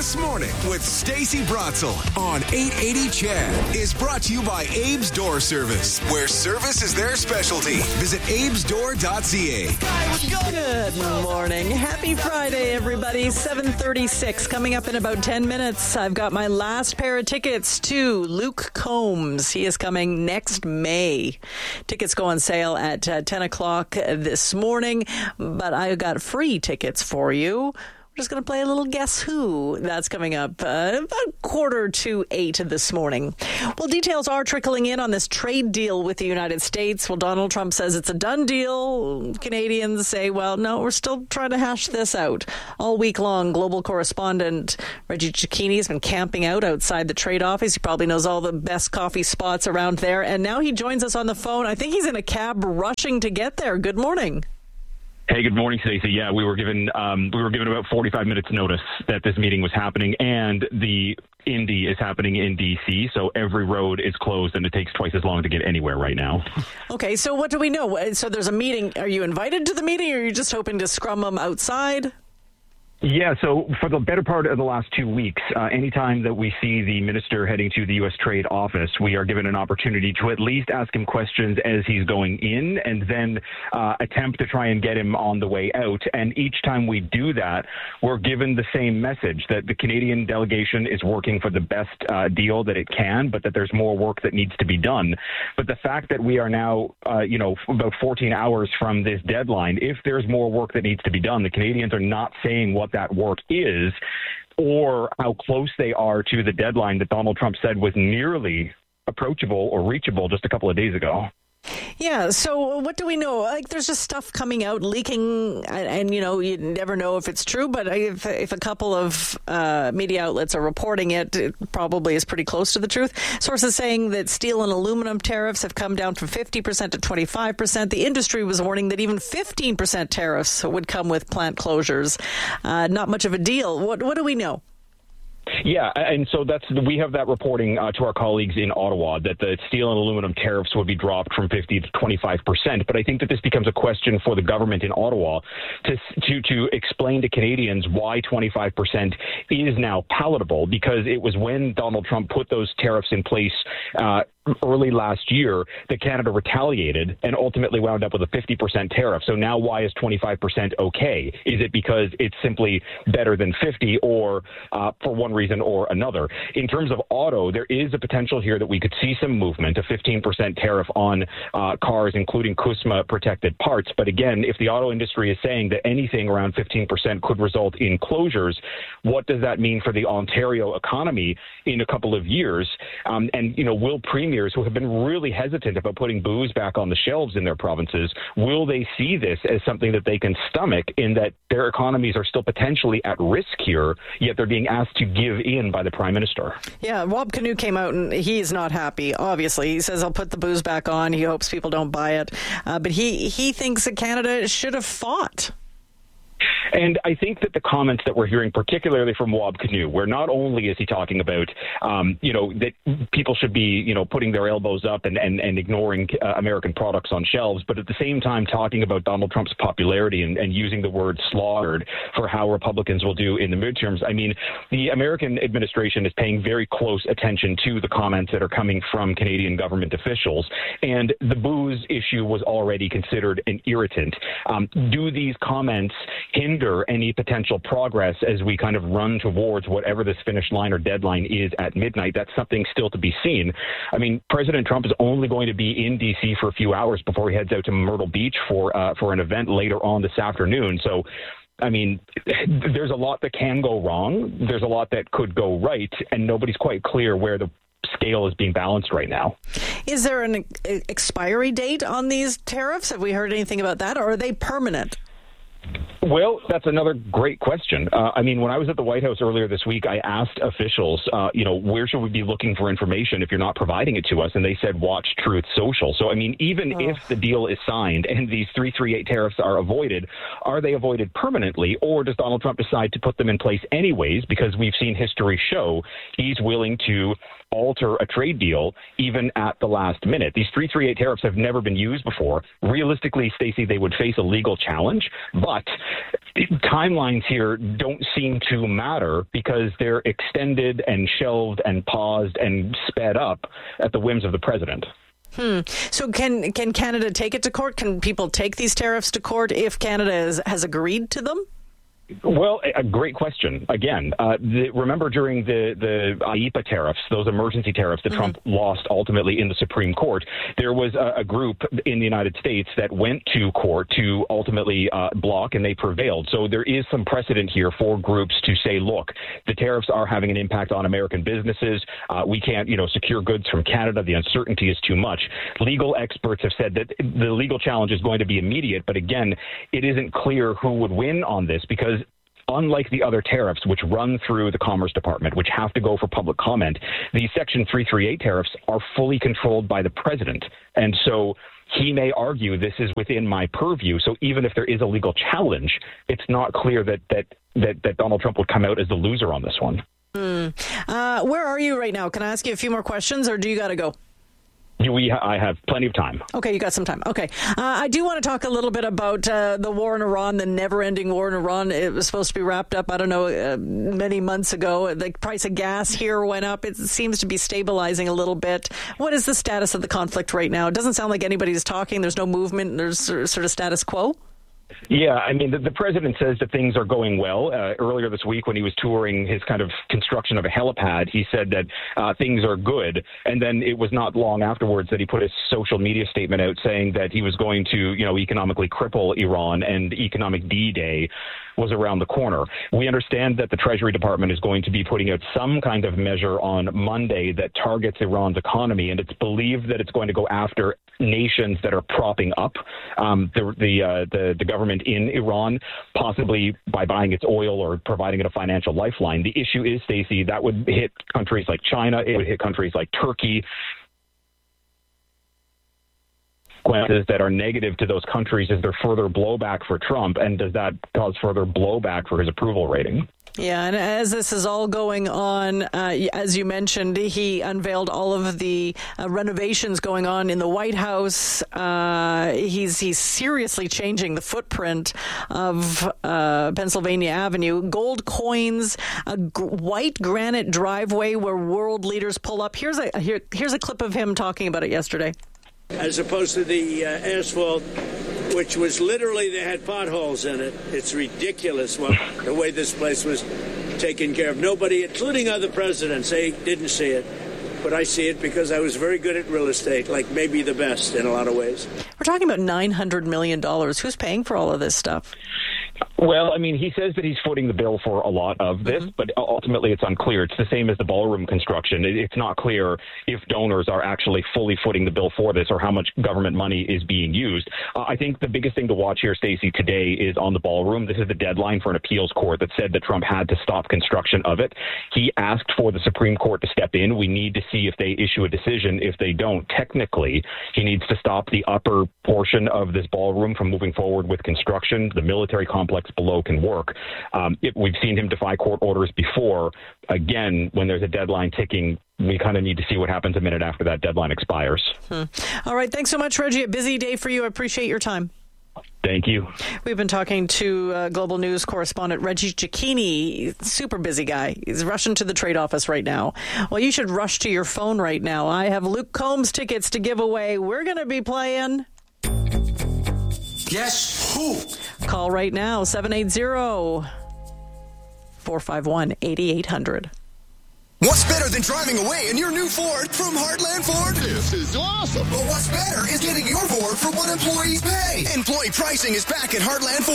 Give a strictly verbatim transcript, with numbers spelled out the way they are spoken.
This Morning with Stacey Brotzel on eight eighty C H E D is brought to you by Abe's Door Service, where service is their specialty. Visit abes door dot c a. Good morning. Happy Friday, everybody. seven thirty-six coming up in about ten minutes. I've got my last pair of tickets to Luke Combs. He is coming next May. Tickets go on sale at uh, ten o'clock this morning, but I got free tickets for you. We're just going to play a little Guess Who. That's coming up uh, about quarter to eight this morning. Well, details are trickling in on this trade deal with the United States. Well, Donald Trump says it's a done deal. Canadians say, well, no, we're still trying to hash this out. All week long, global correspondent Reggie Cecchini has been camping out outside the trade office. He probably knows all the best coffee spots around there. And now he joins us on the phone. I think he's in a cab rushing to get there. Good morning. Hey, good morning, Stacey. Yeah, we were given um, we were given about forty-five minutes notice that this meeting was happening, and the Indy is happening in D C, so every road is closed, and it takes twice as long to get anywhere right now. Okay, so what do we know? So there's a meeting. Are you invited to the meeting, or are you just hoping to scrum them outside? Yeah, so for the better part of the last two weeks, uh, anytime that we see the minister heading to the U S Trade Office, we are given an opportunity to at least ask him questions as he's going in and then uh, attempt to try and get him on the way out. And each time we do that, we're given the same message that the Canadian delegation is working for the best uh, deal that it can, but that there's more work that needs to be done. But the fact that we are now, uh, you know, about fourteen hours from this deadline, if there's more work that needs to be done, the Canadians are not saying what that work is or how close they are to the deadline that Donald Trump said was nearly approachable or reachable just a couple of days ago. Yeah, so what do we know? Like, there's just stuff coming out, leaking, and, and you know, you never know if it's true, but if, if a couple of uh, media outlets are reporting it, it probably is pretty close to the truth. Sources saying that steel and aluminum tariffs have come down from fifty percent to twenty-five percent. The industry was warning that even fifteen percent tariffs would come with plant closures. Uh, not much of a deal. What, what do we know? Yeah, and so that's we have that reporting uh, to our colleagues in Ottawa that the steel and aluminum tariffs would be dropped from fifty to twenty-five percent. But I think that this becomes a question for the government in Ottawa to to to explain to Canadians why twenty-five percent is now palatable, because it was when Donald Trump put those tariffs in place uh, early last year that Canada retaliated and ultimately wound up with a fifty percent tariff. So now why is twenty-five percent okay? Is it because it's simply better than fifty, or uh, for one reason or another? In terms of auto, there is a potential here that we could see some movement, a fifteen percent tariff on uh, cars, including CUSMA protected parts. But again, if the auto industry is saying that anything around fifteen percent could result in closures, what does that mean for the Ontario economy in a couple of years? Um, and, you know, will premiers who have been really hesitant about putting booze back on the shelves in their provinces, will they see this as something that they can stomach, in that their economies are still potentially at risk here, yet they're being asked to give in by the Prime Minister? Yeah, Rob Canoe came out and he's not happy, obviously. He says, I'll put the booze back on. He hopes people don't buy it. Uh, but he, he thinks that Canada should have fought. And I think that the comments that we're hearing, particularly from Wab Kinew, where not only is he talking about, um, you know, that people should be, you know, putting their elbows up and, and, and ignoring uh, American products on shelves, but at the same time talking about Donald Trump's popularity and, and using the word slaughtered for how Republicans will do in the midterms. I mean, the American administration is paying very close attention to the comments that are coming from Canadian government officials, and the booze issue was already considered an irritant. Um, do these comments hinder any potential progress as we kind of run towards whatever this finish line or deadline is at midnight? That's something still to be seen. I mean, President Trump is only going to be in D C for a few hours before he heads out to Myrtle Beach for uh, for an event later on this afternoon. So, I mean, there's a lot that can go wrong. There's a lot that could go right, and nobody's quite clear where the scale is being balanced right now. Is there an expiry date on these tariffs? Have we heard anything about that, or are they permanent? Well, that's another great question. Uh, I mean, when I was at the White House earlier this week, I asked officials, uh, you know, where should we be looking for information if you're not providing it to us? And they said, watch Truth Social. So, I mean, even oh. if the deal is signed and these three thirty-eight tariffs are avoided, are they avoided permanently, or does Donald Trump decide to put them in place anyways? Because we've seen history show he's willing to alter a trade deal even at the last minute. These three thirty-eight tariffs have never been used before. Realistically, Stacey, they would face a legal challenge, but timelines here don't seem to matter because they're extended and shelved and paused and sped up at the whims of the president. Hmm. So can can Canada take it to court? Can people take these tariffs to court if Canada is, has agreed to them? Well, a great question. Again, uh, the, remember during the, the I E P A tariffs, those emergency tariffs that mm-hmm. Trump lost ultimately in the Supreme Court, there was a, a group in the United States that went to court to ultimately uh, block, and they prevailed. So there is some precedent here for groups to say, look, the tariffs are having an impact on American businesses. Uh, we can't, you know, secure goods from Canada. The uncertainty is too much. Legal experts have said that the legal challenge is going to be immediate. But again, it isn't clear who would win on this because unlike the other tariffs, which run through the Commerce Department, which have to go for public comment, the Section three thirty-eight tariffs are fully controlled by the president. And so he may argue this is within my purview. So even if there is a legal challenge, it's not clear that that that, that Donald Trump would come out as the loser on this one. Hmm. Uh, where are you right now? Can I ask you a few more questions, or do you got to go? We, I have plenty of time. Okay, you got some time. Okay. Uh, I do want to talk a little bit about uh, the war in Iran, the never-ending war in Iran. It was supposed to be wrapped up, I don't know, uh, many months ago. The price of gas here went up. It seems to be stabilizing a little bit. What is the status of the conflict right now? It doesn't sound like anybody's talking. There's no movement. There's sort of status quo. Yeah, I mean, the, the president says that things are going well. Uh, earlier this week when he was touring his kind of construction of a helipad, he said that uh, things are good. And then it was not long afterwards that he put a social media statement out saying that he was going to, you know, economically cripple Iran and economic D-Day was around the corner. We understand that the Treasury Department is going to be putting out some kind of measure on Monday that targets Iran's economy, and it's believed that it's going to go after nations that are propping up um, the the, uh, the the government in Iran, possibly by buying its oil or providing it a financial lifeline. The issue is, Stacey, that would hit countries like China, it would hit countries like Turkey, that are negative to those countries. Is there further blowback for Trump, and does that cause further blowback for his approval rating? Yeah, and as this is all going on, uh, as you mentioned, he unveiled all of the uh, renovations going on in the White House. Uh, he's he's seriously changing the footprint of uh, Pennsylvania Avenue. Gold coins, a g- white granite driveway where world leaders pull up. Here's a here, here's a clip of him talking about it yesterday. As opposed to the uh, asphalt, which was literally, they had potholes in it. It's ridiculous what, the way this place was taken care of. Nobody, including other presidents, they didn't see it. But I see it because I was very good at real estate, like maybe the best in a lot of ways. We're talking about nine hundred million dollars. Who's paying for all of this stuff? Well, I mean, he says that he's footing the bill for a lot of this, mm-hmm. but ultimately it's unclear. It's the same as the ballroom construction. It's not clear if donors are actually fully footing the bill for this or how much government money is being used. Uh, I think the biggest thing to watch here, Stacey, today is on the ballroom. This is the deadline for an appeals court that said that Trump had to stop construction of it. He asked for the Supreme Court to step in. We need to see if they issue a decision. If they don't, technically, he needs to stop the upper portion of this ballroom from moving forward with construction. The military complex below can work. Um, it, we've seen him defy court orders before. Again, when there's a deadline ticking, we kind of need to see what happens a minute after that deadline expires. Hmm. All right. Thanks so much, Reggie. A busy day for you. I appreciate your time. Thank you. We've been talking to uh, Global News correspondent Reggie Cecchini. Super busy guy. He's rushing to the trade office right now. Well, you should rush to your phone right now. I have Luke Combs tickets to give away. We're going to be playing... Guess who? Call right now, seven eight zero, four five one, eight eight hundred. What's better than driving away in your new Ford from Heartland Ford? This is awesome. But what's better is getting your Ford for what employees pay. Employee pricing is back at Heartland Ford.